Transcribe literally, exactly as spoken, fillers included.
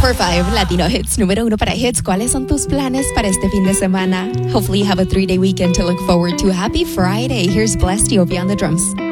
Number five, Latino Hits. Número uno para Hits. ¿Cuáles son tus planes para este fin de semana? Hopefully you have a three-day weekend to look forward to. Happy Friday. Here's Blessed Ethiopia on the drums.